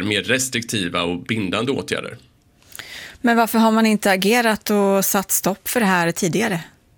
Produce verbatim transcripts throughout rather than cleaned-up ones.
mer, mer restriktiva och bindande åtgärder. Men varför har man inte agerat och satt stopp för det här tidigare?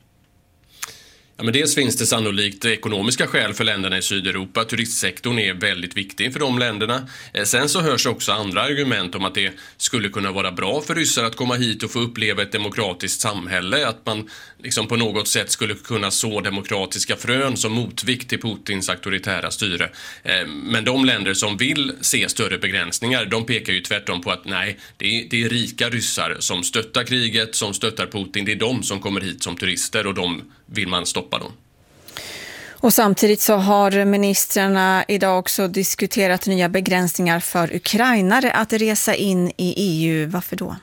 Ja, men dels finns det sannolikt ekonomiska skäl för länderna i Sydeuropa. Turistsektorn är väldigt viktig för de länderna. Sen så hörs också andra argument om att det skulle kunna vara bra för ryssar att komma hit och få uppleva ett demokratiskt samhälle. Att man liksom på något sätt skulle kunna så demokratiska frön som motvikt till Putins auktoritära styre. Men de länder som vill se större begränsningar, de pekar ju tvärtom på att nej, det är, det är rika ryssar som stöttar kriget, som stöttar Putin. Det är de som kommer hit som turister och de vill man stoppa dem. Och samtidigt så har ministrarna idag också diskuterat nya begränsningar för ukrainare att resa in i E U. Varför då?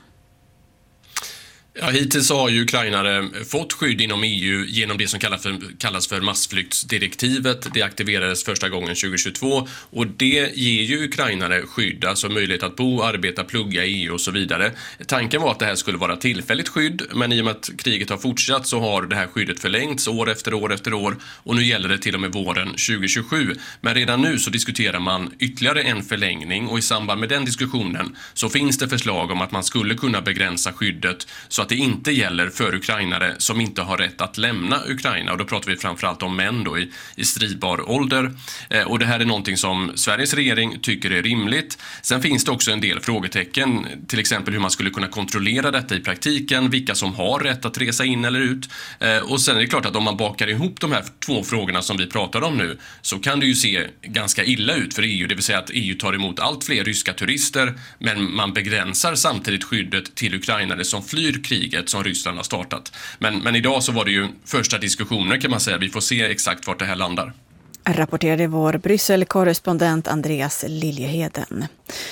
Ja, hittills har ju ukrainare fått skydd inom E U genom det som kallas för, kallas för massflyktsdirektivet. Det aktiverades första gången tjugohundratjugotvå och det ger ju ukrainare skydd, alltså möjlighet att bo, arbeta, plugga i E U och så vidare. Tanken var att det här skulle vara tillfälligt skydd, men i och med att kriget har fortsatt så har det här skyddet förlängts år efter år efter år och nu gäller det till och med våren tjugohundratjugosju. Men redan nu så diskuterar man ytterligare en förlängning och i samband med den diskussionen så finns det förslag om att man skulle kunna begränsa skyddet så att det inte gäller för ukrainare som inte har rätt att lämna Ukraina. Och då pratar vi framförallt om män då i, i stridbar ålder. Eh, och det här är någonting som Sveriges regering tycker är rimligt. Sen finns det också en del frågetecken, till exempel hur man skulle kunna kontrollera detta i praktiken, vilka som har rätt att resa in eller ut. Eh, och sen är det klart att om man bakar ihop de här två frågorna som vi pratar om nu så kan det ju se ganska illa ut för E U. Det vill säga att E U tar emot allt fler ryska turister men man begränsar samtidigt skyddet till ukrainare som flyr kriget som Ryssland har startat. Men, men idag så var det ju första diskussioner kan man säga. Vi får se exakt vart det här landar. Rapporterade vår Bryssel-korrespondent Andreas Liljeheden.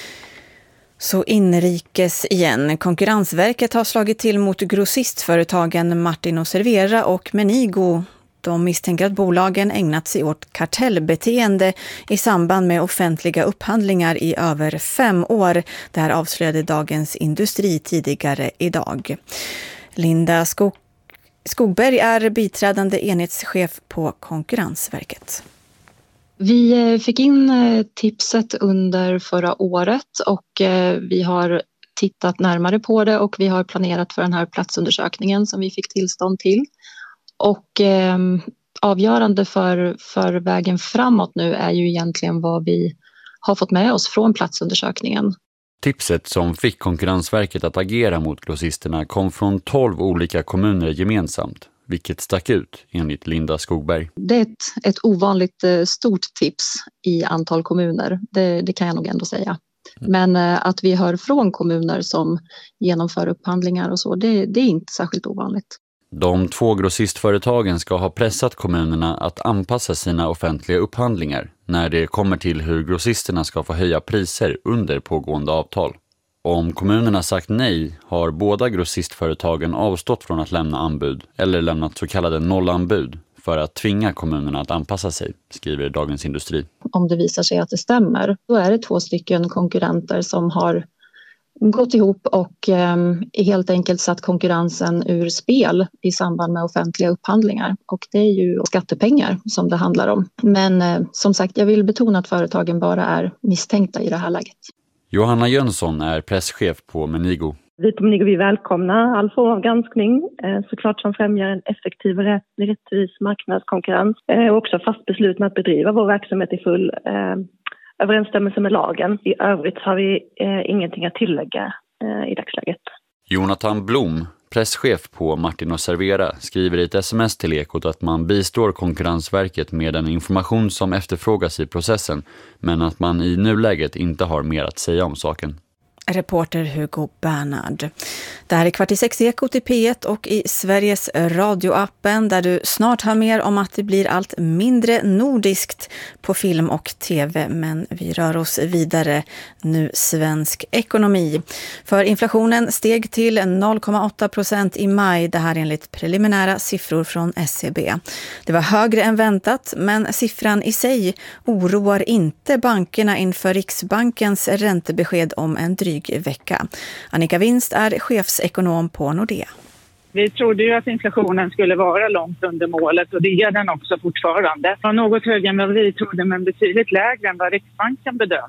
Så inrikes igen. Konkurrensverket har slagit till mot grossistföretagen Martin och Servera och Menigo. De misstänker att bolagen ägnat sig åt kartellbeteende i samband med offentliga upphandlingar i över fem år. Det här avslöjade Dagens Industri tidigare idag. Linda Skog- Skogberg är biträdande enhetschef på Konkurrensverket. Vi fick in tipset under förra året och vi har tittat närmare på det och vi har planerat för den här platsundersökningen som vi fick tillstånd till. Och eh, avgörande för, för vägen framåt nu är ju egentligen vad vi har fått med oss från platsundersökningen. Tipset som fick Konkurrensverket att agera mot grossisterna kom från tolv olika kommuner gemensamt, vilket stack ut enligt Linda Skogberg. Det är ett, ett ovanligt eh, stort tips i antal kommuner, det, det kan jag nog ändå säga. Mm. Men eh, att vi hör från kommuner som genomför upphandlingar och så, det, det är inte särskilt ovanligt. De två grossistföretagen ska ha pressat kommunerna att anpassa sina offentliga upphandlingar när det kommer till hur grossisterna ska få höja priser under pågående avtal. Om kommunerna sagt nej har båda grossistföretagen avstått från att lämna anbud eller lämnat så kallade nollanbud för att tvinga kommunerna att anpassa sig, skriver Dagens Industri. Om det visar sig att det stämmer, då är det två stycken konkurrenter som har gått ihop och eh, helt enkelt satt konkurrensen ur spel i samband med offentliga upphandlingar. Och det är ju skattepengar som det handlar om. Men eh, som sagt, jag vill betona att företagen bara är misstänkta i det här läget. Johanna Jönsson är presschef på Menigo. Vi på Menigo vi välkomnar all form av granskning, eh, såklart som främjar en effektiv och rättvis marknadskonkurrens. Eh, och också fast beslut med att bedriva vår verksamhet i full eh, överensstämmelse med lagen. I övrigt har vi eh, ingenting att tillägga eh, i dagsläget. Jonathan Blom, presschef på Martin och Servera, skriver i ett sms till Ekot att man bistår Konkurrensverket med den information som efterfrågas i processen, men att man i nuläget inte har mer att säga om saken. Reporter Hugo Bernhard. Det här är Kvart i sex Ekot i P ett och i Sveriges radioappen där du snart hör mer om att det blir allt mindre nordiskt på film och tv. Men vi rör oss vidare nu svensk ekonomi. För inflationen steg till noll komma åtta procent i maj. Det här enligt preliminära siffror från S C B. Det var högre än väntat men siffran i sig oroar inte bankerna inför Riksbankens räntebesked om en dryg vecka. Annika Winst är chefsekonom på Nordea. Vi trodde ju att inflationen skulle vara långt under målet och det är den också fortfarande. Något högre än vad vi trodde men betydligt lägre än vad Riksbanken bedömde.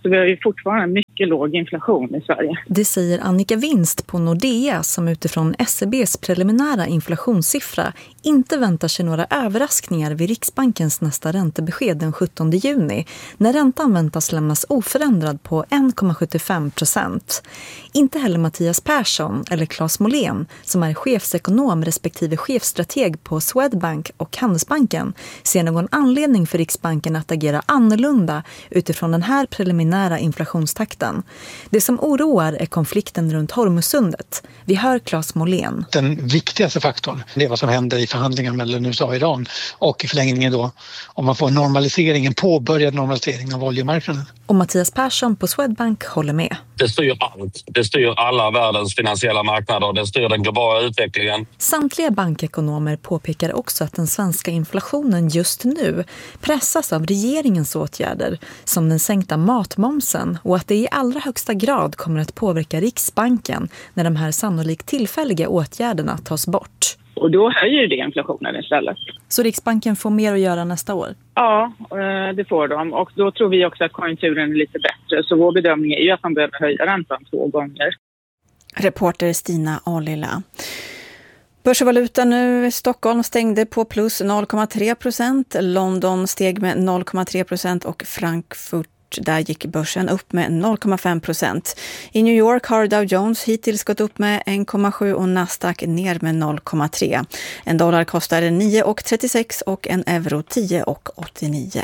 Så vi har ju fortfarande mycket låg inflation i Sverige. Det säger Annika Winst på Nordea som utifrån S E B:s preliminära inflationssiffra inte väntar sig några överraskningar vid Riksbankens nästa räntebesked den sjuttonde juni när räntan väntas lämnas oförändrad på en komma sjuttiofem procent. Inte heller Mattias Persson eller Claes Molén som är chefsekonom respektive chefstrateg på Swedbank och Handelsbanken ser någon anledning för Riksbanken att agera annorlunda utifrån den här preliminära inflationstakten. Det som oroar är konflikten runt Hormuzsundet. Vi hör Claes Molén. Den viktigaste faktorn är vad som händer i förhandlingarna mellan U S A och Iran och i förlängningen då om man får en normalisering, en påbörjad normalisering av oljemarknaden. Och Mattias Persson på Swedbank håller med. Det styr allt. Det styr alla världens finansiella marknader. Det styr den globala utvecklingen. Samtliga bankekonomer påpekar också att den svenska inflationen just nu pressas av regeringens åtgärder som den sänkta matmomsen och att det i allra högsta grad kommer att påverka Riksbanken när de här sannolikt tillfälliga åtgärderna tas bort. Och då höjer det inflationen istället. Så Riksbanken får mer att göra nästa år? Ja, det får de. Och då tror vi också att konjunkturen är lite bättre. Så vår bedömning är ju att man behöver höja räntan två gånger. Reporter Stina Alila. Börsvaluta nu. Stockholm stängde på plus noll komma tre procent. London steg med noll komma tre procent och Frankfurt där gick börsen upp med noll komma fem procent. I New York har Dow Jones hittills gått upp med en komma sju och Nasdaq ner med noll komma tre. En dollar kostar nio komma trettiosex och en euro tio komma åttionio.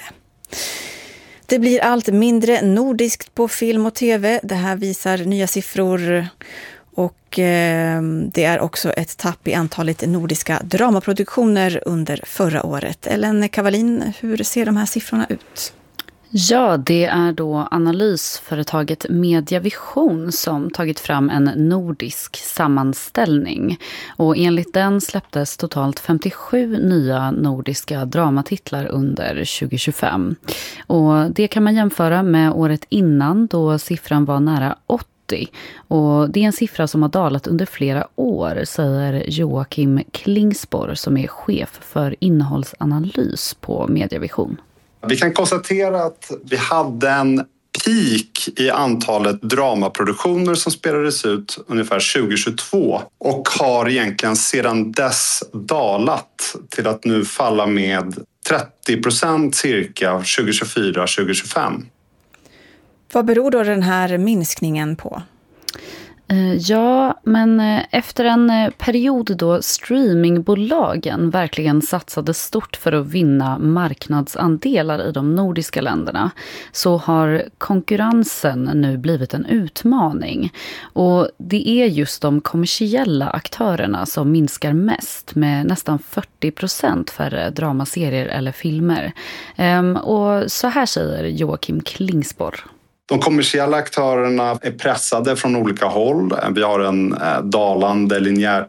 Det blir allt mindre nordiskt på film och tv. Det här visar nya siffror. Och eh, det är också ett tapp i antalet nordiska dramaproduktioner under förra året. Ellen Kavalin, hur ser de här siffrorna ut? Ja, det är då analysföretaget Mediavision som tagit fram en nordisk sammanställning. Och enligt den släpptes totalt femtiosju nya nordiska dramatitlar under tjugo tjugofem. Och det kan man jämföra med året innan då siffran var nära åttio. Och det är en siffra som har dalat under flera år, säger Joakim Klingsborg som är chef för innehållsanalys på Mediavision. Vi kan konstatera att vi hade en peak i antalet dramaproduktioner som spelades ut ungefär tjugo tjugotvå och har egentligen sedan dess dalat till att nu falla med trettio procent cirka tjugo tjugofyra tjugo tjugofem. Vad beror då den här minskningen på? Ja, men efter en period då streamingbolagen verkligen satsade stort för att vinna marknadsandelar i de nordiska länderna så har konkurrensen nu blivit en utmaning. Och det är just de kommersiella aktörerna som minskar mest med nästan fyrtio procent färre dramaserier eller filmer. Och så här säger Joakim Klingsborg. De kommersiella aktörerna är pressade från olika håll. Vi har en dalande linjär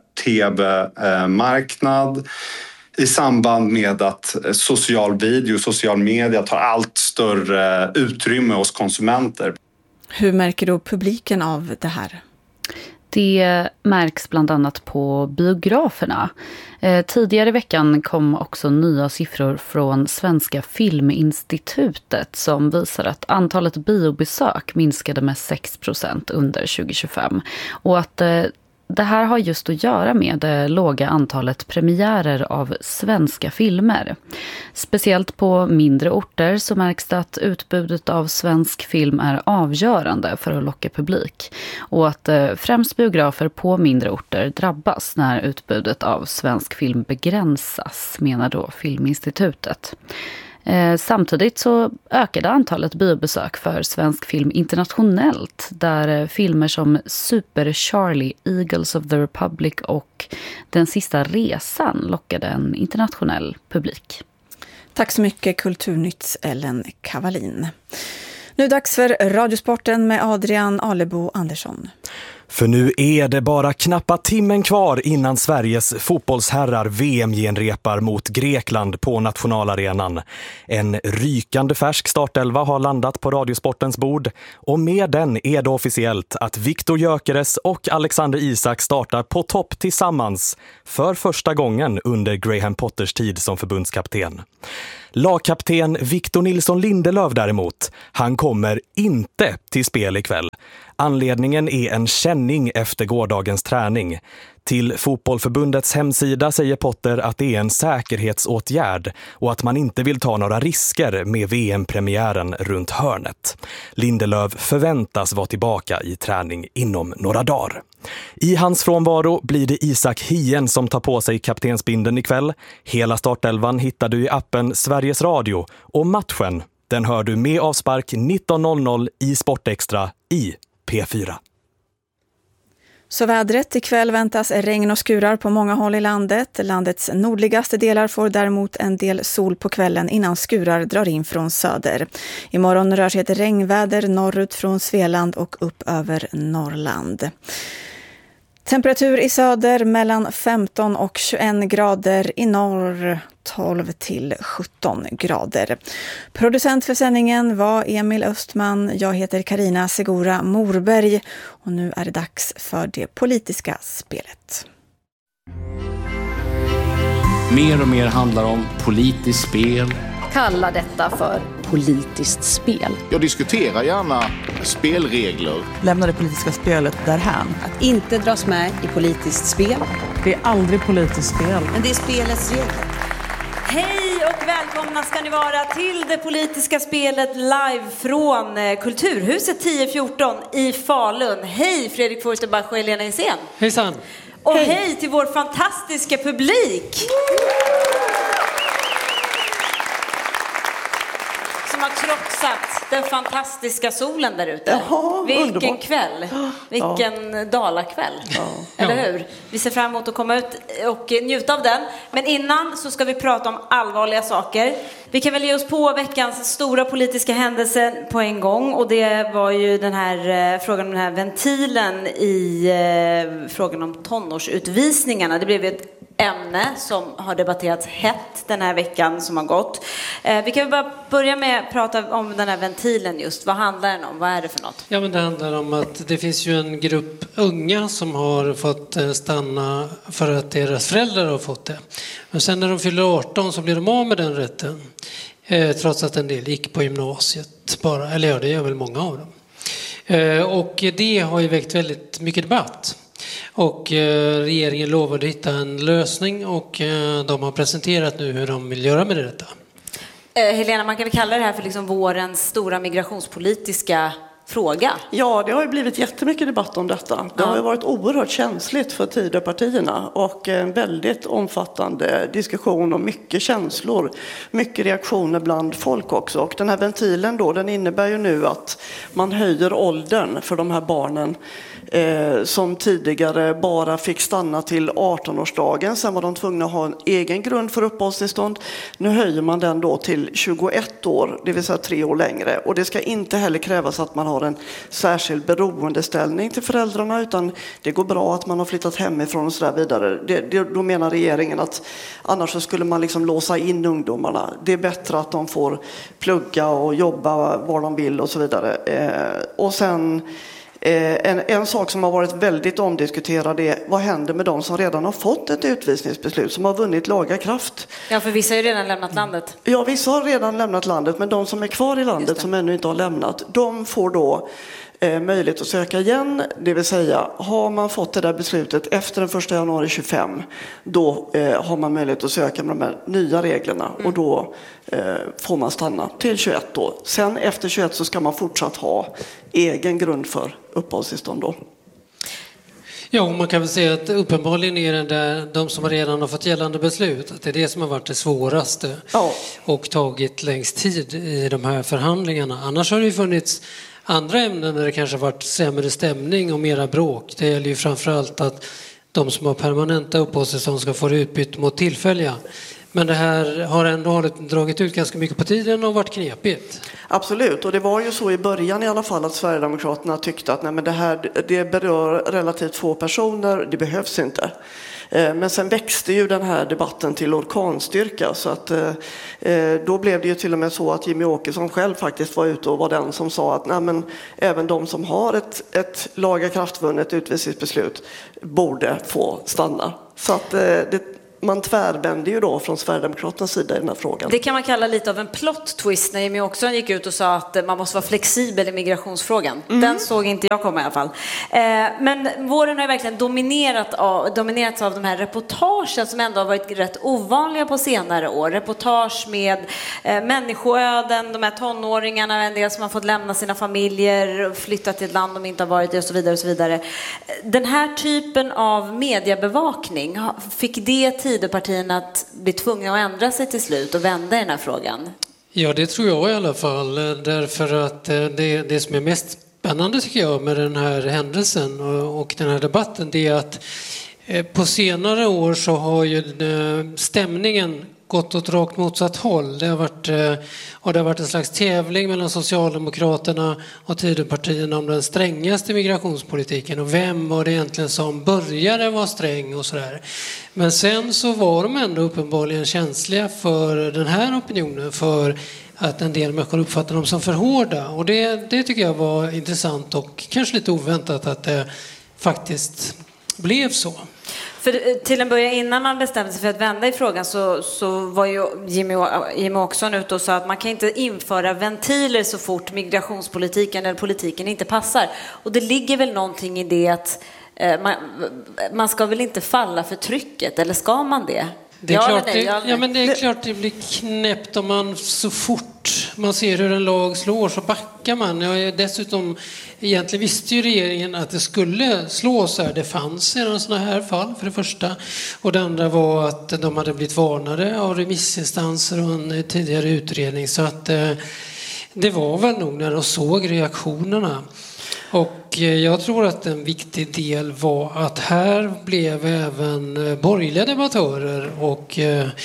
tv-marknad i samband med att social video, social media tar allt större utrymme hos konsumenter. Hur märker då publiken av det här? Det märks bland annat på biograferna. Eh, tidigare i veckan kom också nya siffror från Svenska Filminstitutet som visar att antalet biobesök minskade med sex procent under tjugo tjugofem. Och att eh, det här har just att göra med det låga antalet premiärer av svenska filmer. Speciellt på mindre orter så märks det att utbudet av svensk film är avgörande för att locka publik. Och att främst biografer på mindre orter drabbas när utbudet av svensk film begränsas, menar då Filminstitutet. Eh, samtidigt så ökade antalet biobesök för svensk film internationellt där eh, filmer som Super Charlie, Eagles of the Republic och Den sista resan lockade en internationell publik. Tack så mycket Kulturnytts Ellen Kavalin. Nu dags för Radiosporten med Adrian Alebo Andersson. För nu är det bara knappa timmen kvar innan Sveriges fotbollsherrar V M-genrepar mot Grekland på nationalarenan. En rykande färsk startelva har landat på Radiosportens bord och med den är det officiellt att Viktor Gyökeres och Alexander Isak startar på topp tillsammans för första gången under Graham Potters tid som förbundskapten. Lagkapten Victor Nilsson Lindelöf däremot, han kommer inte till spel ikväll. Anledningen är en känning efter gårdagens träning. Till Fotbollförbundets hemsida säger Potter att det är en säkerhetsåtgärd och att man inte vill ta några risker med V M-premiären runt hörnet. Lindelöf förväntas vara tillbaka i träning inom några dagar. I hans frånvaro blir det Isak Hien som tar på sig kaptensbindeln ikväll. Hela startelvan hittar du i appen Sveriges Radio och matchen, den hör du med avspark nitton noll noll i Sportextra i P fyra. Så vädret ikväll väntas regn och skurar på många håll i landet. Landets nordligaste delar får däremot en del sol på kvällen innan skurar drar in från söder. Imorgon rör sig ett regnväder norrut från Svealand och upp över Norrland. Temperatur i söder mellan femton och tjugoen grader, i norr tolv till sjutton grader. Producent för sändningen var Emil Östman. Jag heter Karina Segura Morberg och nu är det dags för det politiska spelet. Mer och mer handlar om politiskt spel. Kalla detta för politiskt spel. Jag diskuterar gärna spelregler. Lämna det politiska spelet därhän. Att inte dras med i politiskt spel. Det är aldrig politiskt spel. Men det är spelets regler. Hej och välkomna ska ni vara till det politiska spelet live från Kulturhuset tio fjorton i Falun. Hej Fredrik Forsterbach och Helena Hysén. Hejsan. Och hej. hej till vår fantastiska publik. Som har krossat den fantastiska solen där ute. Jaha, vilken underbart. Kväll. Vilken ja. dalakväll. Ja. Eller hur? Vi ser fram emot att komma ut och njuta av den. Men innan så ska vi prata om allvarliga saker. Vi kan väl ge oss på veckans stora politiska händelse på en gång. Och det var ju den här frågan om den här ventilen i eh, frågan om tonårsutvisningarna. Det blev ett ämne som har debatterats hett den här veckan som har gått. Eh, vi kan väl bara börja med att prata om den här ventilen just. Vad handlar den om? Vad är det för något? Ja, men det handlar om att det finns ju en grupp unga som har fått stanna för att deras föräldrar har fått det. Men sen när de fyller arton så blir de av med den rätten. Eh, trots att en del gick på gymnasiet bara. Eller ja, det gör väl många av dem. Eh, och det har ju väckt väldigt mycket debatt. Och eh, regeringen lovade hitta en lösning och eh, de har presenterat nu hur de vill göra med detta. Eh, Helena, man kan väl kalla det här för liksom vårens stora migrationspolitiska fråga? Ja, det har ju blivit jättemycket debatt om detta. Det har ju varit oerhört känsligt för Tidöpartierna och en väldigt omfattande diskussion och mycket känslor, mycket reaktioner bland folk också. Och den här ventilen då, den innebär ju nu att man höjer åldern för de här barnen eh, som tidigare bara fick stanna till arton-årsdagen. Sen var de tvungna att ha en egen grund för uppehållstillstånd. Nu höjer man den då till tjugoett år, det vill säga tre år längre. Och det ska inte heller krävas att man har en särskild beroendeställning till föräldrarna, utan det går bra att man har flyttat hemifrån och så där vidare. Det, det, då menar regeringen att annars så skulle man liksom låsa in ungdomarna. Det är bättre att de får plugga och jobba var de vill och så vidare. Eh, och sen En, en sak som har varit väldigt omdiskuterad är vad händer med de som redan har fått ett utvisningsbeslut, som har vunnit laga kraft. Ja, för vissa har ju redan lämnat landet. Ja, vissa har redan lämnat landet, men de som är kvar i landet som ännu inte har lämnat, de får då eh, möjlighet att söka igen. Det vill säga, har man fått det där beslutet efter den första januari tjugofem, då eh, har man möjlighet att söka med de här nya reglerna. Mm. Och då eh, får man stanna till tjugoett år. Sen efter tjugoett så ska man fortsatt ha egen grund för uppehållstillstånd då. Ja, man kan väl säga att uppenbarligen är det där, de som redan har fått gällande beslut, att det är det som har varit det svåraste ja. och tagit längst tid i de här förhandlingarna. Annars har det ju funnits andra ämnen där det kanske har varit sämre stämning och mera bråk. Det gäller ju framförallt att de som har permanenta uppehållstillstånd ska få det utbytt mot tillfälliga. Men det här har ändå dragit ut ganska mycket på tiden och varit knepigt. Absolut, och det var ju så i början i alla fall att Sverigedemokraterna tyckte att nej, men det här det berör relativt få personer, det behövs inte. Men sen växte ju den här debatten till orkanstyrka, så att då blev det ju till och med så att Jimmy Åkesson själv faktiskt var ute och var den som sa att nej, men även de som har ett, ett lagakraftvunnet utvisningsbeslut borde få stanna. Så att det man tvärvände ju då från Sverigedemokraternas sida i den här frågan. Det kan man kalla lite av en plot twist när Jimmy Åkesson gick ut och sa att man måste vara flexibel i migrationsfrågan. Mm. Den såg inte jag komma i alla fall. Eh, men våren har ju verkligen dominerat av, dominerats av de här reportagen som ändå har varit rätt ovanliga på senare år. Reportage med eh, människoöden, de här tonåringarna, en del som har fått lämna sina familjer och flytta till ett land de inte har varit i och så vidare och så vidare. Den här typen av mediebevakning, fick det till Tidöpartierna att bli tvungna att ändra sig till slut och vända i den här frågan? Ja, det tror jag i alla fall. Därför att det, det som är mest spännande tycker jag med den här händelsen och, och den här debatten, det är att på senare år så har ju stämningen gått åt rakt motsatt håll. Det har varit, och det har varit en slags tävling mellan Socialdemokraterna och Tidöpartierna om den strängaste migrationspolitiken och vem var det egentligen som började vara sträng och sådär. Men sen så var de ändå uppenbarligen känsliga för den här opinionen, för att en del människor uppfattar dem som för hårda. Och det, det tycker jag var intressant och kanske lite oväntat att det faktiskt blev så. För till en början, innan man bestämde sig för att vända i frågan, så, så var ju Jimmy, Jimmy Åkesson ute och sa att man kan inte införa ventiler så fort migrationspolitiken eller politiken inte passar. Och det ligger väl någonting i det att eh, man, man ska väl inte falla för trycket, eller ska man det? Det är, ja, klart, nej, det, ja, ja, men det är klart det blir knäppt om man så fort man ser hur en lag slår så backar man. Ja, dessutom egentligen visste ju regeringen att det skulle slå så här. Det fanns redan sådana här fall för det första. Och det andra var att de hade blivit varnade av remissinstanser och en tidigare utredning. Så att eh, det var väl nog när de såg reaktionerna. Och jag tror att en viktig del var att här blev även borgerliga debattörer och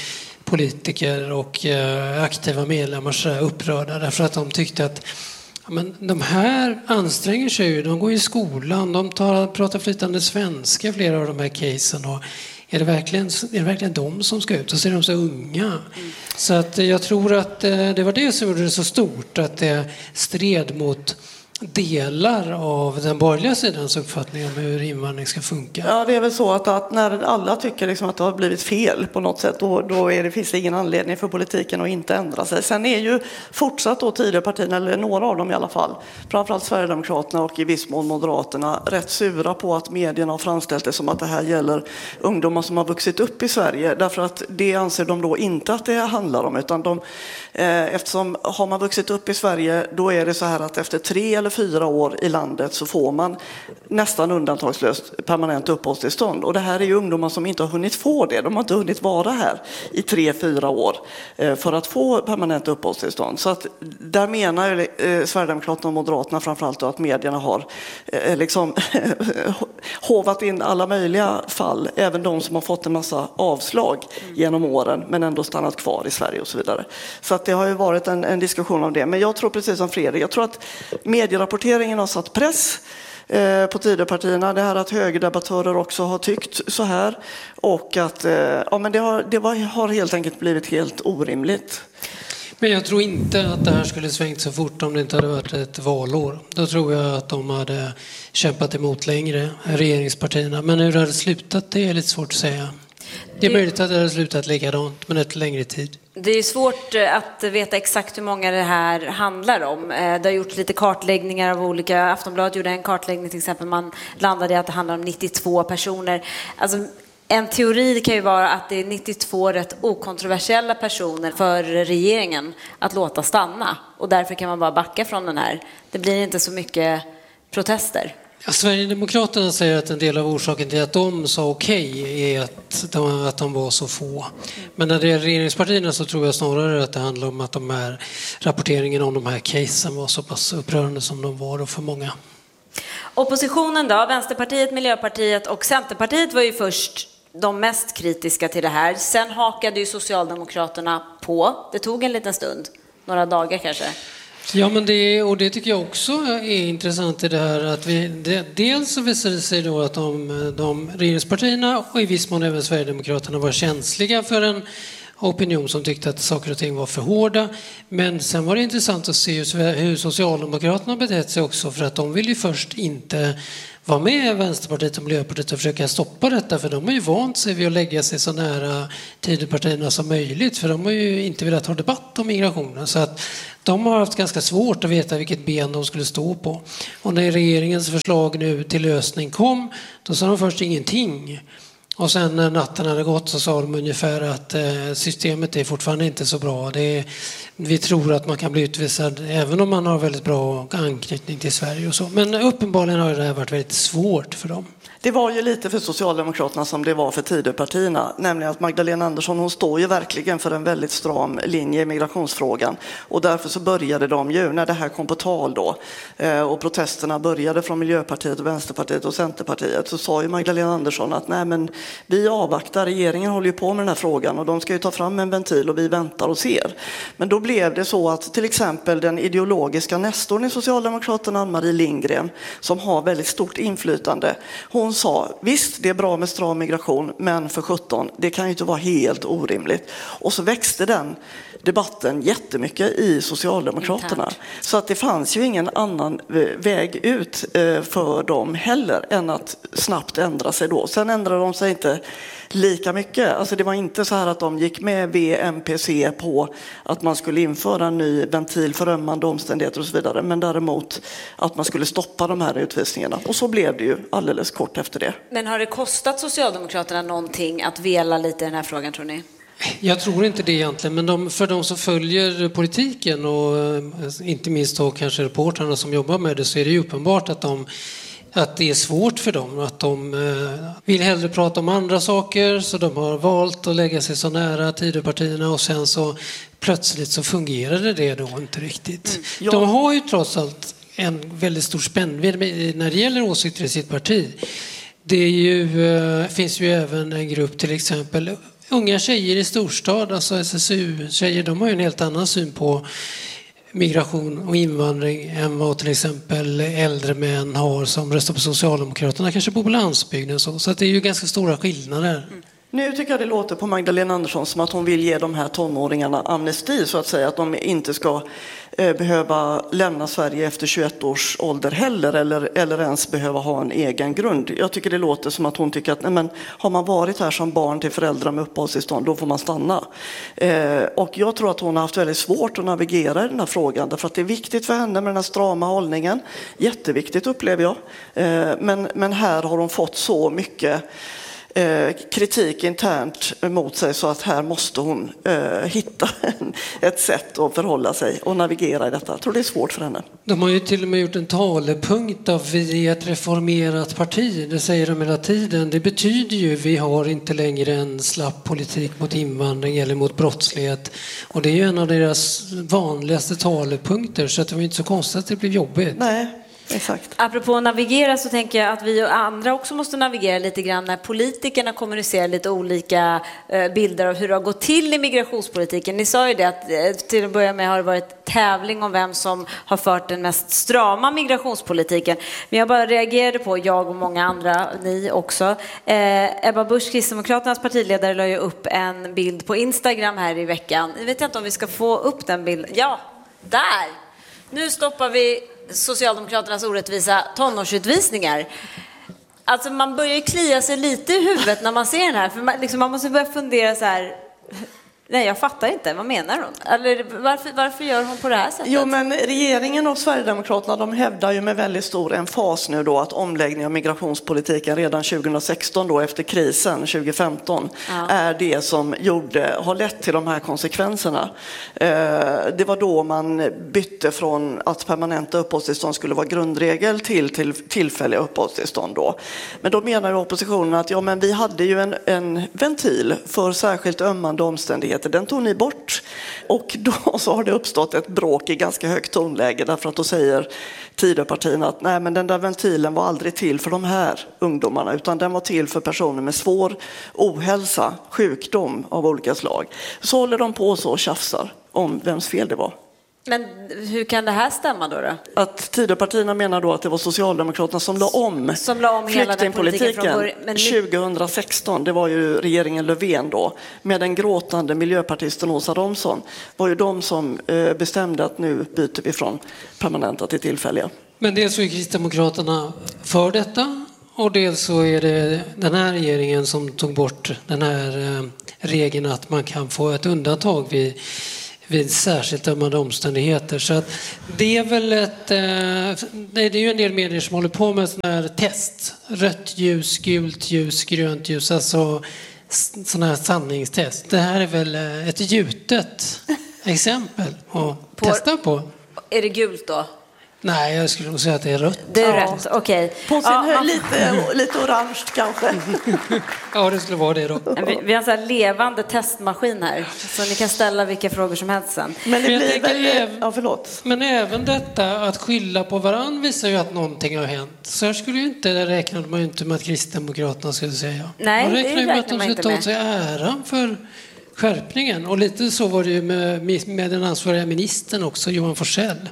politiker och aktiva medlemmar så upprörda därför att de tyckte att ja, men de här anstränger sig ju, de går i skolan, de tar, pratar flytande svenska, flera av de här casen, och är det verkligen, är det verkligen de som ska ut? Och så är de så unga. Mm. Så att jag tror att det var det som gjorde det så stort, att det stred mot delar av den borgerliga sidans uppfattning om hur invandring ska funka. Ja, det är väl så att, att när alla tycker liksom att det har blivit fel på något sätt, då, då är det, finns det ingen anledning för politiken att inte ändra sig. Sen är ju fortsatt då Tidöpartierna, eller några av dem i alla fall, framförallt Sverigedemokraterna och i viss mån Moderaterna, rätt sura på att medierna har framställt det som att det här gäller ungdomar som har vuxit upp i Sverige. Därför att det anser de då inte att det handlar om, utan de, eh, eftersom har man vuxit upp i Sverige, då är det så här att efter tre eller fyra år i landet så får man nästan undantagslöst permanent uppehållstillstånd. Och det här är ju ungdomar som inte har hunnit få det. De har inte hunnit vara här i tre, fyra år för att få permanent uppehållstillstånd. Så att där menar ju eh, Sverigedemokraterna och Moderaterna framförallt att medierna har eh, liksom hovat in alla möjliga fall, även de som har fått en massa avslag genom åren men ändå stannat kvar i Sverige och så vidare. Så att det har ju varit en, en diskussion om det. Men jag tror precis som Fredrik, jag tror att medierapporteringen har satt press eh, på Tidöpartierna. Det här att högerdebattörer också har tyckt så här. Och att eh, ja, men det, har, det var, har helt enkelt blivit helt orimligt. Men jag tror inte att det här skulle svängt så fort om det inte hade varit ett valår. Då tror jag att de hade kämpat emot längre, regeringspartierna. Men hur det hade slutat, det är lite svårt att säga. Det är möjligt att det hade slutat likadant, men ett längre tid. Det är svårt att veta exakt hur många det här handlar om. Det har gjorts lite kartläggningar av olika. Aftonbladet gjorde en kartläggning till exempel. Man landade i att det handlar om nittiotvå personer. Alltså, en teori kan ju vara att det är nittiotvå rätt okontroversiella personer för regeringen att låta stanna. Och därför kan man bara backa från den här. Det blir inte så mycket protester. Ja, Sverigedemokraterna säger att en del av orsaken till att de sa okej är att de, att de var så få. Men när det är regeringspartierna så tror jag snarare att det handlar om att de här rapporteringen om de här casen var så pass upprörande som de var och för många. Oppositionen då, Vänsterpartiet, Miljöpartiet och Centerpartiet var ju först de mest kritiska till det här. Sen hakade ju Socialdemokraterna på. Det tog en liten stund, några dagar kanske. Ja, men det, och det tycker jag också är intressant i det här att vi, det, dels så visade det sig då att de, de regeringspartierna och i viss mån även Sverigedemokraterna var känsliga för en opinion som tyckte att saker och ting var för hårda. Men sen var det intressant att se hur Socialdemokraterna betett sig också, för att de vill ju först inte vara med Vänsterpartiet och Miljöpartiet och försöka stoppa detta, för de har ju vant sig vid att lägga sig så nära Tidöpartierna som möjligt, för de har ju inte velat ha debatt om migrationen, så att de har haft ganska svårt att veta vilket ben de skulle stå på. Och när regeringens förslag nu till lösning kom, då sa de först ingenting. Och sen när natten hade gått så sa de ungefär att eh, systemet är fortfarande inte så bra. Det är, vi tror att man kan bli utvisad även om man har väldigt bra anknytning till Sverige och så. Men uppenbarligen har det här varit väldigt svårt för dem. Det var ju lite för Socialdemokraterna som det var för Tidöpartierna, nämligen att Magdalena Andersson, hon står ju verkligen för en väldigt stram linje i migrationsfrågan, och därför så började de ju, när det här kom på tal då och protesterna började från Miljöpartiet och Vänsterpartiet och Centerpartiet, så sa ju Magdalena Andersson att nej, men vi avvaktar, regeringen håller ju på med den här frågan och de ska ju ta fram en ventil och vi väntar och ser. Men då blev det så att till exempel den ideologiska nestorn i Socialdemokraterna, Ann-Marie Lindgren, som har väldigt stort inflytande, hon sa, visst det är bra med stram migration, men för sjutton, det kan ju inte vara helt orimligt. Och så växte den debatten jättemycket i Socialdemokraterna. Så att det fanns ju ingen annan väg ut för dem heller än att snabbt ändra sig då. Sen ändrade de sig inte lika mycket. Alltså det var inte så här att de gick med V M P C på att man skulle införa en ny ventil för ömmande omständigheter och så vidare. Men däremot att man skulle stoppa de här utvisningarna. Och så blev det ju alldeles kort efter det. Men har det kostat Socialdemokraterna någonting att vela lite i den här frågan, tror ni? Jag tror inte det egentligen, men de, för de som följer politiken och inte minst då kanske reportrarna som jobbar med det, så är det ju uppenbart att de att det är svårt för dem, att de vill hellre prata om andra saker, så de har valt att lägga sig så nära Tidöpartierna, och sen så plötsligt så fungerade det då inte riktigt. Mm, ja. De har ju trots allt en väldigt stor spännvidd när det gäller åsikter i sitt parti. Det är ju, finns ju även en grupp, till exempel unga tjejer i storstad, alltså S S U-tjejer, de har ju en helt annan syn på migration och invandring än vad till exempel äldre män har som röstar på Socialdemokraterna, kanske på landsbygden. Så, så att det är ju ganska stora skillnader. Mm. Nu tycker jag det låter på Magdalena Andersson som att hon vill ge de här tonåringarna amnesti, så att säga, att de inte ska eh, behöva lämna Sverige efter tjugoett års ålder heller, eller, eller ens behöva ha en egen grund. Jag tycker det låter som att hon tycker att nej, men, har man varit här som barn till föräldrar med uppehållstillstånd, då får man stanna. Eh, och jag tror att hon har haft väldigt svårt att navigera i den här frågan, därför att det är viktigt för henne med den här strama hållningen. Jätteviktigt upplever jag. Eh, men, men här har hon fått så mycket kritik internt mot sig, så att här måste hon eh, hitta en, ett sätt att förhålla sig och navigera i detta. Jag tror det är svårt för henne. De har ju till och med gjort en talepunkt av vi är ett reformerat parti. Det säger de hela tiden. Det betyder ju vi har inte längre en slapp politik mot invandring eller mot brottslighet. Och det är ju en av deras vanligaste talepunkter, så att det var inte så konstigt att det blev jobbigt. Nej. Exakt. Apropå navigera, så tänker jag att vi och andra också måste navigera lite grann när politikerna kommunicerar lite olika bilder av hur det har gått till i migrationspolitiken. Ni sa ju det att till att börja med har det varit tävling om vem som har fört den mest strama migrationspolitiken. Men jag bara reagerade på, jag och många andra, ni också. Eh, Ebba Busch, Kristdemokraternas partiledare, la ju upp en bild på Instagram här i veckan. Jag vet inte om vi ska få upp den bilden. Ja, där! Nu stoppar vi Socialdemokraternas orättvisa tonårsutvisningar. Alltså man börjar ju klia sig lite i huvudet när man ser den här. För man, liksom, man måste börja fundera så här. Nej, jag fattar inte. Vad menar hon? Eller varför, varför gör hon på det här sättet? Jo, men regeringen och Sverigedemokraterna, de hävdar ju med väldigt stor emfas nu då att omläggning av migrationspolitiken redan tjugohundrasexton då efter krisen tjugohundrafemton ja. är det som gjorde, har lett till de här konsekvenserna. Det var då man bytte från att permanenta uppehållstillstånd skulle vara grundregel till, till tillfälliga uppehållstillstånd då. Men då menar ju oppositionen att ja, men vi hade ju en, en ventil för särskilt ömmande omständigheter rättigheter, den tog ni bort. Och då så har det uppstått ett bråk i ganska högt tonläge därför att då säger Tidöpartierna att nej, men den där ventilen var aldrig till för de här ungdomarna utan den var till för personer med svår ohälsa, sjukdom av olika slag. Så håller de på så och tjafsar om vems fel det var. Men hur kan det här stämma då? då? Att Tidöpartierna menar då att det var Socialdemokraterna som la om, som la om hela den politiken från början. Men tjugohundrasexton, det var ju regeringen Löfven då, med den gråtande miljöpartisten Åsa Romson, var ju de som bestämde att nu byter vi från permanenta till tillfälliga. Men dels så är Kristdemokraterna för detta och dels så är det den här regeringen som tog bort den här regeln att man kan få ett undantag vid vid särskilt ömmande omständigheter. Så att det är väl ett... Eh, det är ju en del medier som håller på med sådana här test. Rött ljus, gult ljus, grönt ljus. Alltså sådana här sanningstest. Det här är väl ett gjutet exempel att på, testa på. Är det gult då? Nej, jag skulle nog säga att det är rött. Det är ja. Rött, okej. Okay. På sin ja, höjd lite, lite orange kanske. Ja, det skulle vara det då. Vi, vi har en sån här levande testmaskin här. Så ni kan ställa vilka frågor som helst sen. Men det blir väl... även, ja, förlåt. Men även detta att skylla på varann visar ju att någonting har hänt. Så här skulle ju inte, räknade man ju inte med att Kristdemokraterna skulle säga. Nej, man räknar ju med att de skulle ta åt sig äran för skärpningen. Och lite så var det ju med, med den ansvariga ministern också, Johan Forssell.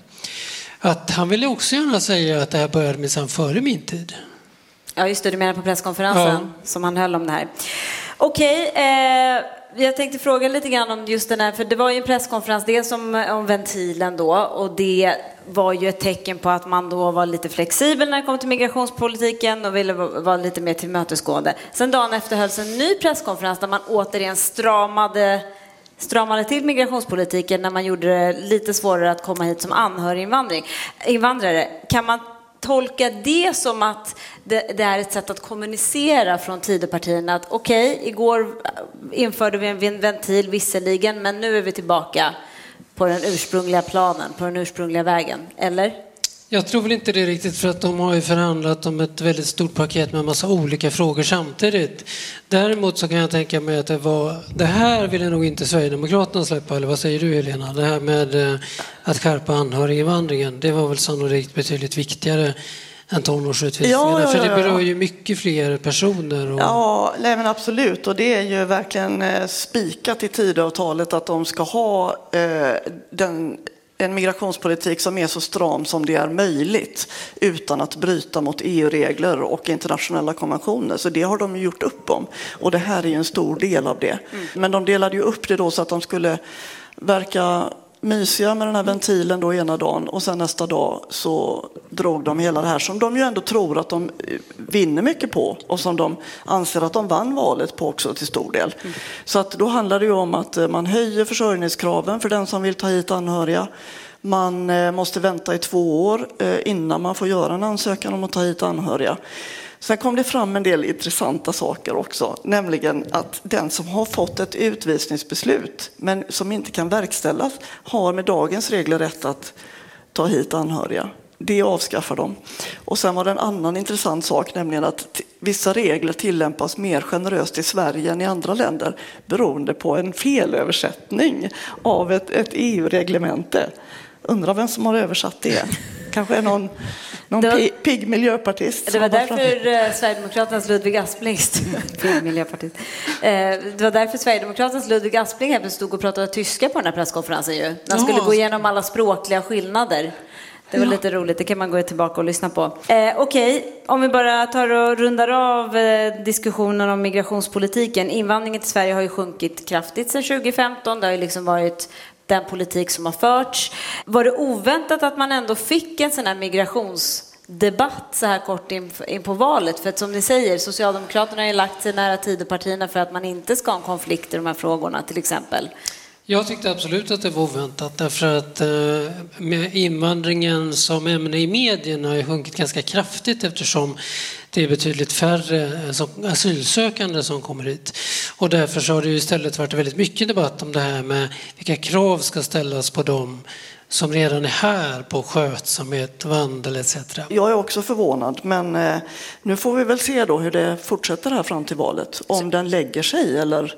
Att han ville också gärna säga att det här började minsann före min tid. Ja, just det. Du menar på presskonferensen ja. Som han höll om det här. Okej, eh, jag tänkte fråga lite grann om just den här, för det var ju en presskonferens, det som om ventilen då, och det var ju ett tecken på att man då var lite flexibel när det kom till migrationspolitiken och ville vara lite mer tillmötesgående. Sen dagen efter hölls en ny presskonferens där man återigen stramade stramade till migrationspolitiken när man gjorde det lite svårare att komma hit som anhöriginvandring. Invandrare. Kan man tolka det som att det, det är ett sätt att kommunicera från Tidöpartierna att okej, okay, igår införde vi en ventil visserligen, men nu är vi tillbaka på den ursprungliga planen, på den ursprungliga vägen, eller? Jag tror väl inte det riktigt, för att de har ju förhandlat om ett väldigt stort paket med en massa olika frågor samtidigt. Däremot så kan jag tänka mig att det var, det här ville nog inte Sverigedemokraterna släppa, eller vad säger du Helena? Det här med att skärpa anhöriginvandringen, det var väl sannolikt betydligt viktigare än tonårsutvisningarna, ja, ja, ja, ja. För det berör ju mycket fler personer. Och... Ja, nej, men absolut. Och det är ju verkligen eh, spikat i Tidöavtalet att de ska ha eh, den... en migrationspolitik som är så stram som det är möjligt utan att bryta mot E U-regler och internationella konventioner. Så det har de gjort upp om. Och det här är ju en stor del av det. Mm. Men de delade ju upp det då så att de skulle verka mysiga med den här ventilen då ena dagen och sen nästa dag så drog de hela det här som de ju ändå tror att de vinner mycket på och som de anser att de vann valet på också till stor del. Mm. Så att då handlar det ju om att man höjer försörjningskraven för den som vill ta hit anhöriga. Man måste vänta i två år innan man får göra en ansökan om att ta hit anhöriga. Sen kom det fram en del intressanta saker också, nämligen att den som har fått ett utvisningsbeslut men som inte kan verkställas har med dagens regler rätt att ta hit anhöriga. Det avskaffar de. Och sen var det en annan intressant sak, nämligen att vissa regler tillämpas mer generöst i Sverige än i andra länder beroende på en felöversättning av ett, ett E U-reglemente. Undrar vem som har översatt det. Kanske är någon, någon var, pigg miljöpartist. Det var därför eh, Sverigedemokraternas Ludvig Aspling pigg miljöpartist. Eh, det var därför Sverigedemokraternas Ludvig Aspling stod och pratade tyska på den här presskonferensen ju. Han skulle gå igenom alla språkliga skillnader. Det var ja. lite roligt, det kan man gå tillbaka och lyssna på. Eh, Okej, okay. Om vi bara tar och rundar av eh, diskussionen om migrationspolitiken. Invandringen till Sverige har ju sjunkit kraftigt sedan tjugo femton. Det har ju liksom varit den politik som har förts. Var det oväntat att man ändå fick en sån här migrationsdebatt så här kort in, in på valet? För att som ni säger, Socialdemokraterna har ju lagt sig nära Tidöpartierna för att man inte ska ha en konflikt i de här frågorna till exempel. Jag tyckte absolut att det var oväntat därför att med invandringen som ämne i medierna har ju sjunkit ganska kraftigt eftersom det är betydligt färre asylsökande som kommer hit. Och därför så har det ju istället varit väldigt mycket debatt om det här med vilka krav ska ställas på dem som redan är här på skötsamhet, vandel et cetera. Jag är också förvånad, men eh, nu får vi väl se då hur det fortsätter här fram till valet. Om den lägger sig eller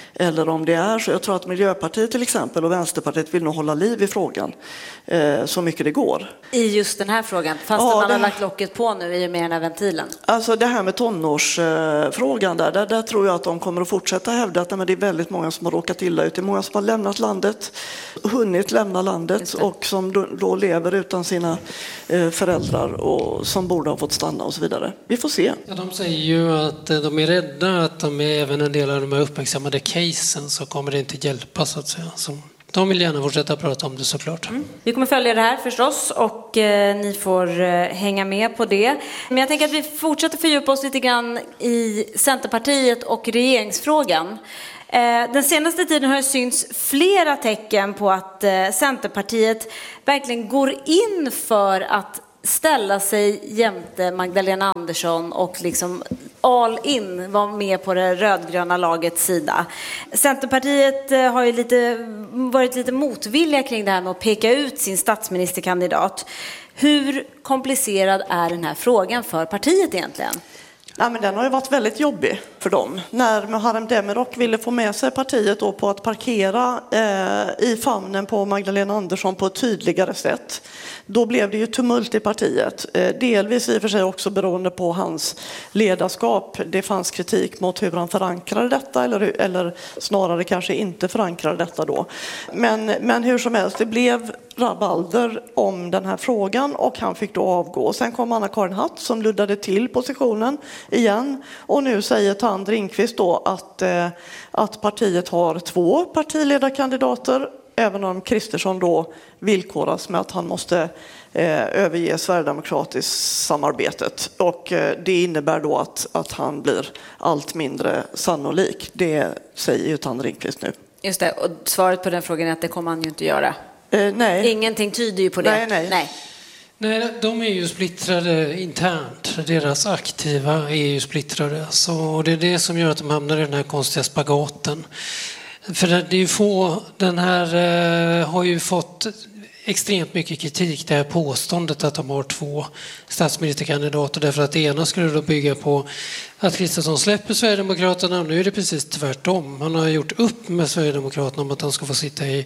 eller om det är så. Jag tror att Miljöpartiet till exempel och Vänsterpartiet vill nog hålla liv i frågan eh, så mycket det går. I just den här frågan, fast ja, man det... har lagt locket på nu i och med den här ventilen. Alltså det här med tonårsfrågan där, där, där tror jag att de kommer att fortsätta hävda att nej, men det är väldigt många som har råkat illa ut. Det är många som har lämnat landet, hunnit lämna landet och som då, då lever utan sina eh, föräldrar och som borde ha fått stanna och så vidare. Vi får se. Ja, de säger ju att de är rädda att de är även en del av de här uppmärksammade casen, så kommer det inte hjälpa så att säga. Så de vill gärna fortsätta prata om det såklart. Mm. Vi kommer följa det här förstås och eh, ni får eh, hänga med på det. Men jag tänker att vi fortsätter fördjupa oss lite grann i Centerpartiet och regeringsfrågan. Eh, den senaste tiden har det synts flera tecken på att eh, Centerpartiet verkligen går in för att ställa sig jämte Magdalena Andersson och liksom all in var med på det rödgröna lagets sida. Centerpartiet har ju lite, varit lite motvilliga kring det här med att peka ut sin statsministerkandidat. Hur komplicerad är den här frågan för partiet egentligen? Ja, men den har ju varit väldigt jobbig för dem. När Muharrem Demirok ville få med sig partiet då på att parkera eh, i famnen på Magdalena Andersson på ett tydligare sätt, då blev det ju tumult i partiet. Eh, delvis i och för sig också beroende på hans ledarskap. Det fanns kritik mot hur han förankrade detta, eller, eller snarare kanske inte förankrade detta då. Men, men hur som helst, det blev rabalder om den här frågan och han fick då avgå. Sen kom Anna-Karin Hatt som luddade till positionen igen, och nu säger Tand Ringqvist då att, eh, att partiet har två partiledarkandidater, även om Kristersson då villkoras med att han måste eh, överge Sverigedemokratiskt samarbetet, och eh, det innebär då att, att han blir allt mindre sannolik. Det säger ju Tand Ringqvist nu. Just det, och svaret på den frågan är att det kommer han ju inte göra. Eh, nej. Ingenting tyder ju på det. Nej, nej. nej. Nej, de är ju splittrade internt. Deras aktiva är ju splittrade. Så det är det som gör att de hamnar i den här konstiga spagaten. För det är ju få, den här eh, har ju fått extremt mycket kritik, det här påståendet att de har två statsministerkandidater, därför att det ena skulle då bygga på att Kristersson släpper Sverigedemokraterna, och nu är det precis tvärtom. Han har gjort upp med Sverigedemokraterna om att han ska få sitta i,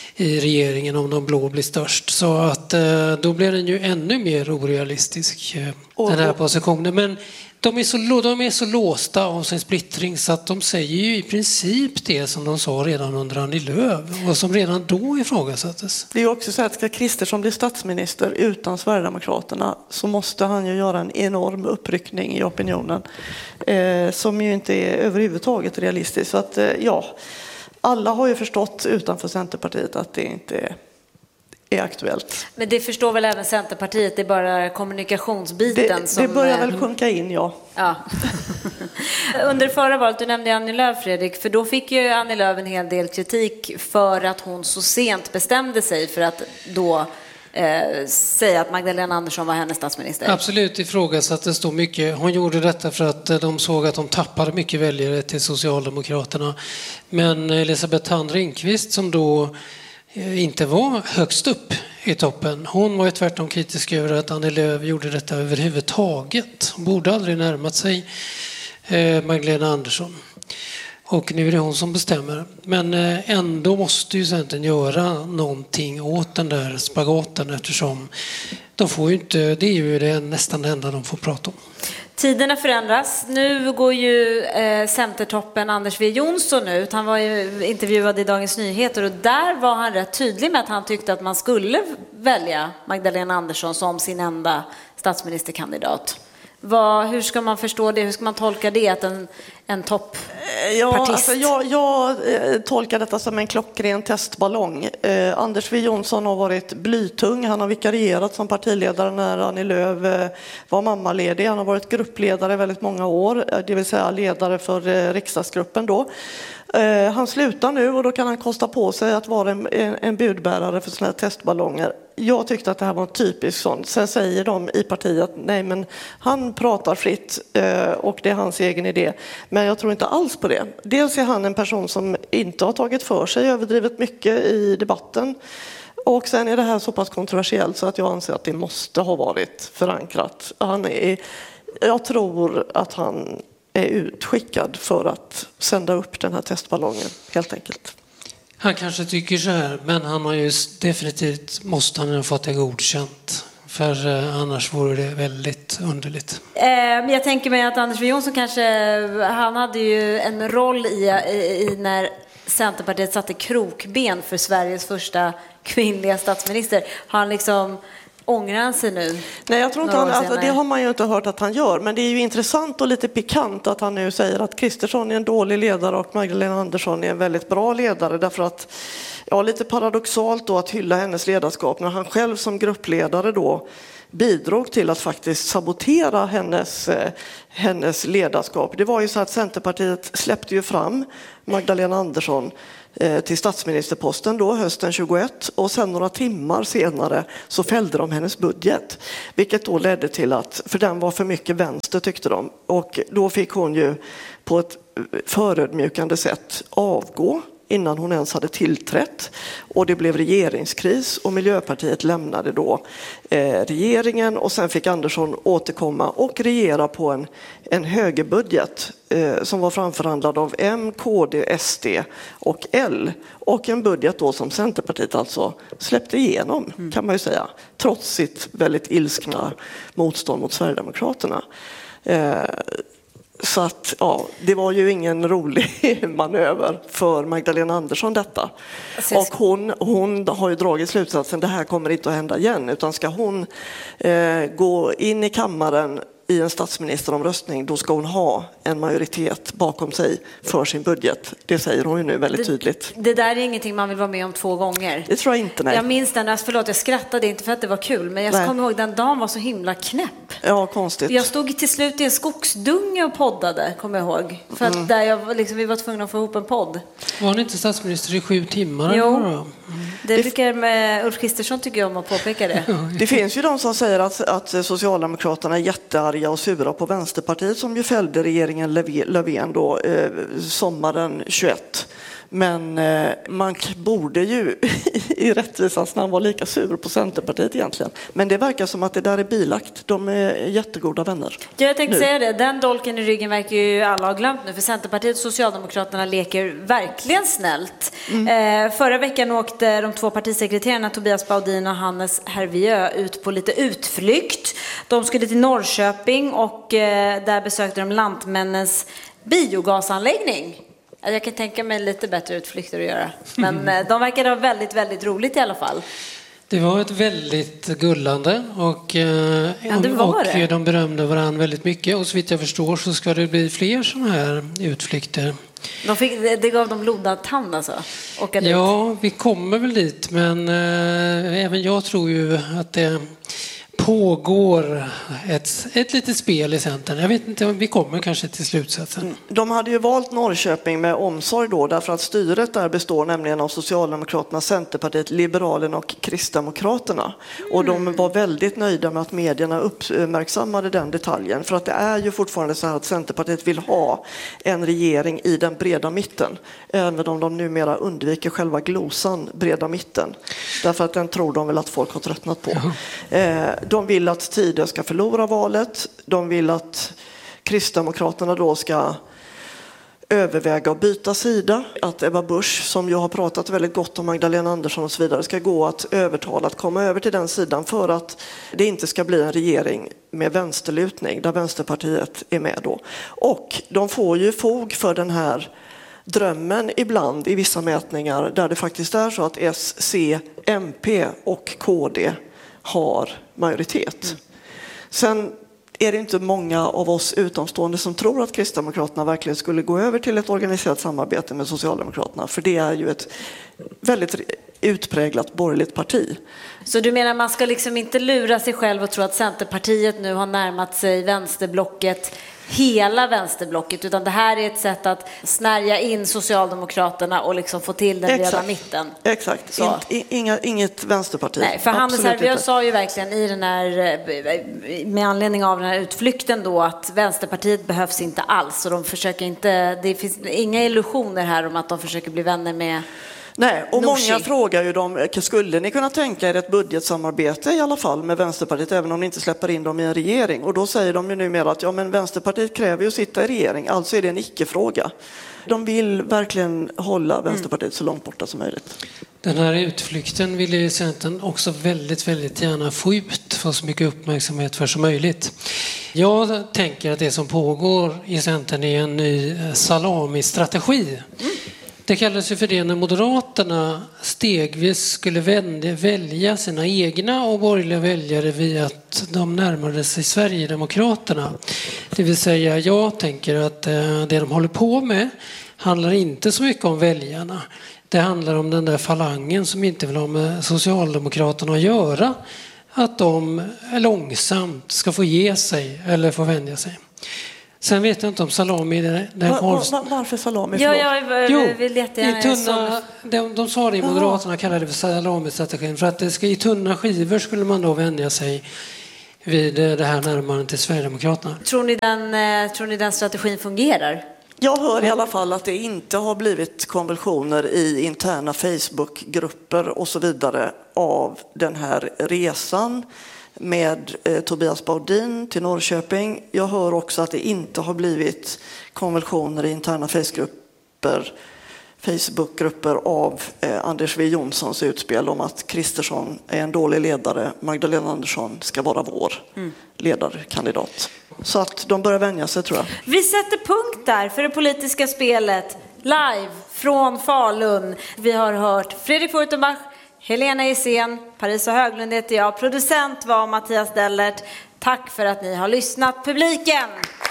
i regeringen om de blå blir störst. Så att då blir den ju ännu mer orealistisk, den här positionen. Men de är, så, de är så låsta av sin splittring så att de säger ju i princip det som de sa redan under Annie Lööf och som redan då ifrågasattes. Det är också så att ska Kristersson bli statsminister utan Sverigedemokraterna så måste han ju göra en enorm uppryckning i opinionen eh, som ju inte är överhuvudtaget realistisk. Så att eh, ja, alla har ju förstått utanför Centerpartiet att det inte är är aktuellt. Men det förstår väl även Centerpartiet, det är bara kommunikationsbiten det, som... Det börjar väl sjunka in, ja. ja. Under förra valet, du nämnde Annie Lööf, Fredrik, för då fick ju Annie Lööf en hel del kritik för att hon så sent bestämde sig för att då eh, säga att Magdalena Andersson var hennes statsminister. Absolut, ifrågasattes då mycket. Hon gjorde detta för att de såg att de tappade mycket väljare till Socialdemokraterna. Men Elisabeth Tand Ringqvist, som då inte var högst upp i toppen. Hon var ju tvärtom kritisk över att Annie Lööf gjorde detta överhuvudtaget. Hon borde aldrig närmat sig eh, Magdalena Andersson. Och nu är det hon som bestämmer. Men eh, ändå måste ju Centern göra någonting åt den där spagaten, eftersom de får ju inte, det är ju det nästan det enda de får prata om. Tiderna förändras. Nu går ju eh, Centertoppen Anders W. Jonsson ut. Han var ju intervjuad i Dagens Nyheter och där var han rätt tydlig med att han tyckte att man skulle välja Magdalena Andersson som sin enda statsministerkandidat. Vad, hur ska man förstå det? Hur ska man tolka det? Att en, en topppartist... Ja, alltså jag, jag eh, tolkar detta som en klockren testballong. Eh, Anders W. Jonsson har varit blytung. Han har vikarierat som partiledare när Annie Lööf eh, var mammaledig. Han har varit gruppledare väldigt många år, det vill säga ledare för eh, riksdagsgruppen då. Eh, han slutar nu och då kan han kosta på sig att vara en, en, en budbärare för såna här testballonger. Jag tyckte att det här var en typisk sån. Sen säger de i partiet att nej, men han pratar fritt eh, och det är hans egen idé. Men jag tror inte alls på det. Dels är han en person som inte har tagit för sig överdrivet mycket i debatten. Och sen är det här så pass kontroversiellt så att jag anser att det måste ha varit förankrat. Han är, jag tror att han är utskickad för att sända upp den här testballongen helt enkelt. Han kanske tycker så här, men han har ju definitivt måste han ha fått det godkänt. För eh, annars vore det väldigt underligt. Eh, jag tänker mig att Anders W. Jonsson kanske, han hade ju en roll i, i, i när Centerpartiet satte krokben för Sveriges första kvinnliga statsminister. Har han liksom, ångrar han sig nu? Nej, jag tror inte han, alltså, det har man ju inte hört att han gör. Men det är ju intressant och lite pikant att han nu säger att Kristersson är en dålig ledare och Magdalena Andersson är en väldigt bra ledare. Därför att, ja, lite paradoxalt då att hylla hennes ledarskap när han själv som gruppledare då bidrog till att faktiskt sabotera hennes, eh, hennes ledarskap. Det var ju så att Centerpartiet släppte ju fram Magdalena Andersson eh, till statsministerposten då hösten tjugoett och sen några timmar senare så fällde de hennes budget. Vilket då ledde till att, för den var för mycket vänster tyckte de, och då fick hon ju på ett förödmjukande sätt avgå innan hon ens hade tillträtt, och det blev regeringskris och Miljöpartiet lämnade då eh, regeringen, och sen fick Andersson återkomma och regera på en, en högerbudget eh, som var framförhandlad av M, K D, S D och L, och en budget då som Centerpartiet alltså släppte igenom, mm. kan man ju säga, trots sitt väldigt ilskna motstånd mot Sverigedemokraterna. Eh, Så att, ja, det var ju ingen rolig manöver för Magdalena Andersson detta. Och hon, hon har ju dragit slutsatsen, det här kommer inte att hända igen. Utan ska hon eh, gå in i kammaren i en statsministeromröstning, då ska hon ha en majoritet bakom sig för sin budget. Det säger hon ju nu väldigt det, tydligt. Det där är ingenting man vill vara med om två gånger. Det tror jag inte, nej. Jag minns den, förlåt jag skrattade inte för att det var kul, men jag nej. kommer ihåg den dagen var så himla knäpp. Ja, konstigt. Jag stod till slut i en skogsdunge och poddade, kommer jag ihåg. För att mm. där jag, liksom, vi var tvungna att få ihop en podd. Var ni inte statsminister i sju timmar? Jo, mm. det brukar med Ulf Kristersson tycker jag om att påpeka det. Det finns ju de som säger att, att Socialdemokraterna är jättearga och sura på Vänsterpartiet som ju fällde regeringen Löfven då eh, sommaren tjugoett. Men eh, man borde ju i rättvisans namn vara lika sur på Centerpartiet egentligen. Men det verkar som att det där är bilagt. De är jättegoda vänner. Ja, jag tänkte nu. säga det. Den dolken i ryggen verkar ju alla ha glömt nu. För Centerpartiet och Socialdemokraterna leker verkligen snällt. Mm. Eh, förra veckan åkte de två partisekreterarna Tobias Baudin och Hannes Hervieu ut på lite utflykt. De skulle till Norrköping och eh, där besökte de Lantmännens biogasanläggning. Jag kan tänka mig lite bättre utflykter att göra. Men mm. de verkade ha väldigt, väldigt roligt i alla fall. Det var ett väldigt gullande och, eh, ja, det var och det. de berömde varandra väldigt mycket. Och så vitt jag förstår så ska det bli fler sådana här utflykter. De fick, det gav dem lodad tand alltså? Ja, vi kommer väl dit. Men eh, även jag tror ju att det pågår ett, ett litet spel i Centern. Jag vet inte om vi kommer kanske till slutsatsen. De hade ju valt Norrköping med omsorg då, därför att styret där består nämligen av Socialdemokraterna, Centerpartiet, Liberalen och Kristdemokraterna. Mm. Och de var väldigt nöjda med att medierna uppmärksammade den detaljen. För att det är ju fortfarande så här att Centerpartiet vill ha en regering i den breda mitten. Även om de numera undviker själva glosan breda mitten. Därför att den tror de väl att folk har tröttnat på. Ja. Eh, De vill att Tidö ska förlora valet. De vill att Kristdemokraterna då ska överväga att byta sida. Att Ebba Busch, som ju har pratat väldigt gott om Magdalena Andersson och så vidare, ska gå att övertala att komma över till den sidan för att det inte ska bli en regering med vänsterlutning där Vänsterpartiet är med då. Och de får ju fog för den här drömmen ibland i vissa mätningar där det faktiskt är så att S, C, M P och K D har majoritet. Mm. Sen är det inte många av oss utomstående som tror att Kristdemokraterna verkligen skulle gå över till ett organiserat samarbete med Socialdemokraterna. För det är ju ett väldigt utpräglat borgerligt parti. Så du menar man ska liksom inte lura sig själv och tro att Centerpartiet nu har närmat sig vänsterblocket, hela vänsterblocket, utan det här är ett sätt att snärja in Socialdemokraterna och liksom få till den breda mitten. Exakt, så. In, inga, inget vänsterparti. Nej, för Hannes Hervieu sa ju verkligen i den här, med anledning av den här utflykten då, att Vänsterpartiet behövs inte alls, och de försöker inte, det finns inga illusioner här om att de försöker bli vänner med Nej, och Nooshi. många frågar ju dem, skulle ni kunna tänka er ett budgetsamarbete i alla fall med Vänsterpartiet, även om ni inte släpper in dem i en regering? Och då säger de ju numera att ja, men Vänsterpartiet kräver ju att sitta i regering, alltså är det en icke-fråga. De vill verkligen hålla Vänsterpartiet så långt borta som möjligt. Den här utflykten vill ju Centern också väldigt, väldigt gärna få ut, få så mycket uppmärksamhet för som möjligt. Jag tänker att det som pågår i Centern är en ny salami-strategi. Mm. Det kallas ju för det när Moderaterna stegvis skulle välja sina egna och borgerliga väljare via att de närmade sig Sverigedemokraterna. Det vill säga, jag tänker att det de håller på med handlar inte så mycket om väljarna. Det handlar om den där falangen som inte vill ha med Socialdemokraterna att göra. Att de långsamt ska få ge sig eller få vänja sig. Sen vet jag inte om salami... Där, där var, var, var, varför salami? Ja, jag jo, vill jättegärna... i tunna, de, de sa det i Moderaterna, kallade det för salami-strategin. För att det ska, i tunna skivor skulle man då vänja sig vid det här närmare till Sverigedemokraterna. Tror ni den, tror ni den strategin fungerar? Jag hör i alla fall att det inte har blivit konvulsioner i interna Facebookgrupper och så vidare av den här resan med eh, Tobias Baudin till Norrköping. Jag hör också att det inte har blivit konvulsioner i interna Facebookgrupper, Facebookgrupper av eh, Anders W. Jonssons utspel om att Kristersson är en dålig ledare. Magdalena Andersson ska vara vår mm. ledarkandidat. Så att de börjar vänja sig, tror jag. Vi sätter punkt där för det politiska spelet live från Falun. Vi har hört Fredrik Furtenbach, Helena Isén, Parisa Höglund heter jag. Producent var Mattias Dellert. Tack för att ni har lyssnat, publiken!